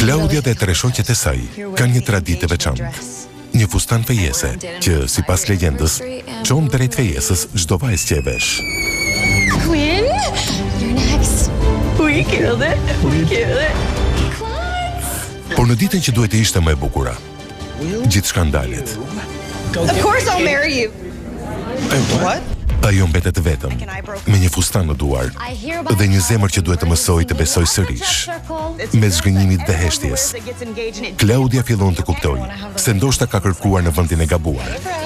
Klaudia dhe tre shoqet e saj kanë një traditë të veçantë. Një fustan fejese që, sipas legjendës, çon drejt fejesës çdo vajzë që e vesh. Quinn, you're next. We killed it. We killed it. Por në ditën që duhet të ishte më e bukura, gjithçka ndalet. Of course I'll marry you. What? Ajo mbetet vetëm, me një fustan në duar, dhe një zemër që duhet të mësoj të besoj sërish. Me zhgënjimit dhe heshtjes, Klaudia fillon të kuptoj se ndoshta ka kërkuar në vendin e gabuar.